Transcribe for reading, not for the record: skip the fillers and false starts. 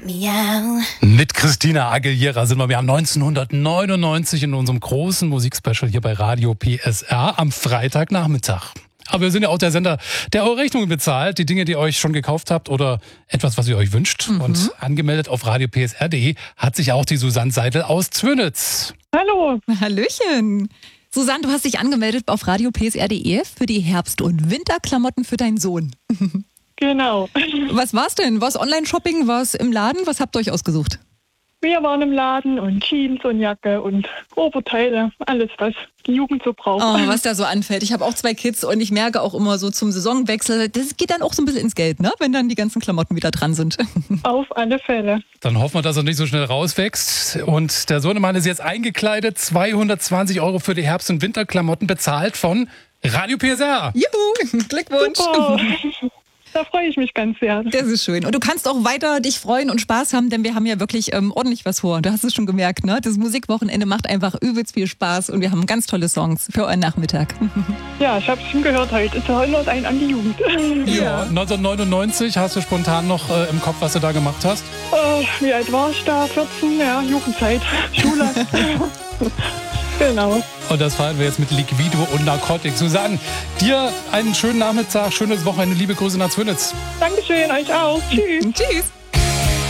Miau. Mit Christina Aguilera sind wir im Jahr 1999 in unserem großen Musikspecial hier bei Radio PSR am Freitagnachmittag. Aber wir sind ja auch der Sender, der eure Rechnungen bezahlt, die Dinge, die ihr euch schon gekauft habt oder etwas, was ihr euch wünscht. Und angemeldet auf radiopsr.de hat sich auch die Susanne Seidel aus Zwönitz. Hallo. Hallöchen. Susanne, du hast dich angemeldet auf radiopsr.de für die Herbst- und Winterklamotten für deinen Sohn. Genau. Was war's denn? War's Online-Shopping? War's im Laden? Was habt ihr euch ausgesucht? Wir waren im Laden und Jeans und Jacke und Oberteile, alles, was die Jugend so braucht. Oh, was da so anfällt. Ich habe auch 2 Kids und ich merke auch immer so zum Saisonwechsel, das geht dann auch so ein bisschen ins Geld, ne? Wenn dann die ganzen Klamotten wieder dran sind. Auf alle Fälle. Dann hoffen wir, dass er nicht so schnell rauswächst. Und der Sohnemann ist jetzt eingekleidet. 220 € für die Herbst- und Winterklamotten bezahlt von Radio PSR. Juhu, Glückwunsch. Oh, da freue ich mich ganz sehr. Das ist schön. Und du kannst auch weiter dich freuen und Spaß haben, denn wir haben ja wirklich ordentlich was vor. Du hast es schon gemerkt, ne? Das Musikwochenende macht einfach übelst viel Spaß und wir haben ganz tolle Songs für euren Nachmittag. Ja, ich habe es schon gehört heute. Es erinnert einen an die Jugend. Ja, 1999 hast du spontan noch im Kopf, was du da gemacht hast? Wie alt war ich da? 14, ja, Jugendzeit, Schule. Genau. Und das feiern wir jetzt mit Liquido und Narcotic. Susanne, dir einen schönen Nachmittag, schönes Wochenende, liebe Grüße nach Zwönitz. Dankeschön, euch auch. Tschüss. Tschüss.